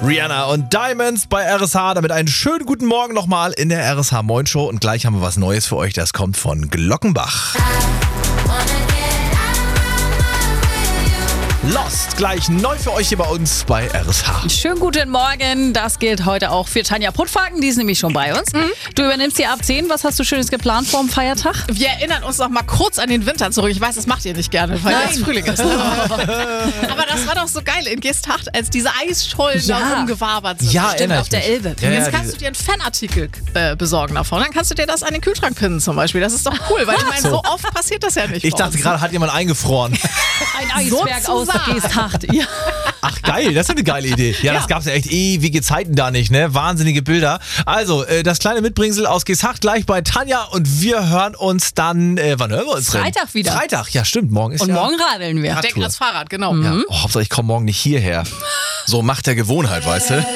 Rihanna und Diamonds bei RSH. Damit einen schönen guten Morgen nochmal in der RSH Moin Show. Und gleich haben wir was Neues für euch. Das kommt von Glockenbach. Lost, gleich neu für euch hier bei uns bei RSH. Schönen guten Morgen. Das gilt heute auch für Tanja Puttfaken. Die ist nämlich schon bei uns. Du übernimmst die ab 10. Was hast du Schönes geplant vor dem Feiertag? Wir erinnern uns noch mal kurz an den Winter zurück. Ich weiß, das macht ihr nicht gerne, weil jetzt Frühling ist. Aber das war doch so geil in Geesthacht, als diese Eisschollen da rumgewabert sind. Ja, Stimmt, erinnere auf ich der mich. Elbe. Ja, Jetzt ja, kannst du dir einen Fanartikel besorgen davon. Dann kannst du dir das an den Kühlschrank pinnen zum Beispiel. Das ist doch cool, weil ich meine, so oft passiert das ja nicht. Ich bei dachte uns. gerade, hat jemand eingefroren. Ein Eisberg aus Sozusagen. Geesthacht. Ja. Ach geil, das ist eine geile Idee. Ja, das gab's ja echt ewige Zeiten da nicht, ne? Wahnsinnige Bilder. Also, das kleine Mitbringsel aus Geesthacht gleich bei Tanja und wir hören uns dann, wann hören wir uns denn? Freitag wieder. Freitag, ja stimmt, morgen ist Und ja... morgen radeln wir. Denk ans Fahrrad, genau. Ja. Oh, Hauptsache ich komme morgen nicht hierher. So Macht der Gewohnheit, weißt du?